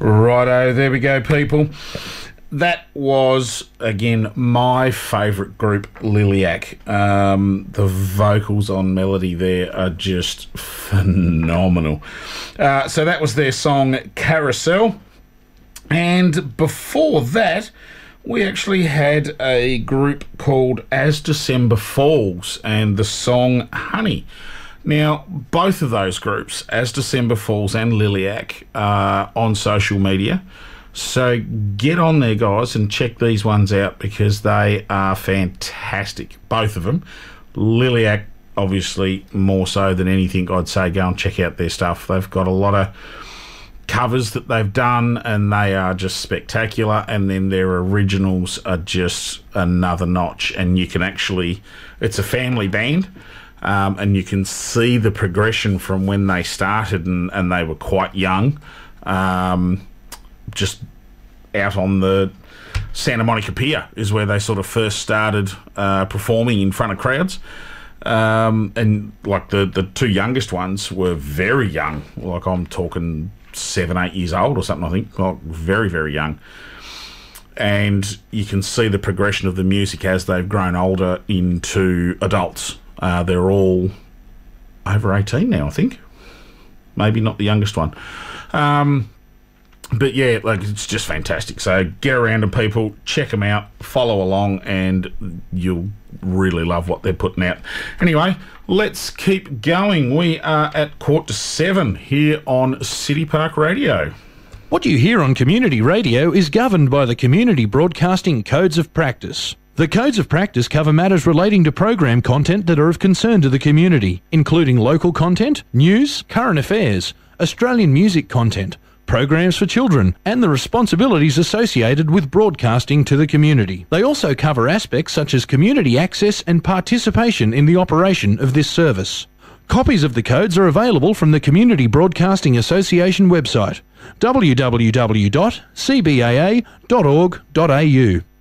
Righto, there we go, people. That was, again, my favourite group, Liliac. The vocals on Melody there are just phenomenal. So that was their song Carousel. And before that, we actually had a group called As December Falls and the song Honey. Now, both of those groups, As December Falls and Liliac, are on social media. So get on there, guys, and check these ones out because they are fantastic, both of them. Liliac, obviously, more so than anything, I'd say go and check out their stuff. They've got a lot of covers that they've done, and they are just spectacular, and then their originals are just another notch, and you can actually... It's a family band, and you can see the progression from when they started, and they were quite young, just out on the Santa Monica Pier is where they sort of first started performing in front of crowds. And like the two youngest ones were very young. Like I'm talking 7, 8 years old or something, I think. Like very, very young. And you can see the progression of the music as they've grown older into adults. They're all over 18 now, I think. Maybe not the youngest one. But yeah, like it's just fantastic. So get around them, people, check them out, follow along, and you'll really love what they're putting out. Anyway, let's keep going. We are at 6:45 here on City Park Radio. What you hear on community radio is governed by the Community Broadcasting Codes of Practice. The Codes of Practice cover matters relating to program content that are of concern to the community, including local content, news, current affairs, Australian music content, programs for children, and the responsibilities associated with broadcasting to the community. They also cover aspects such as community access and participation in the operation of this service. Copies of the codes are available from the Community Broadcasting Association website, www.cbaa.org.au.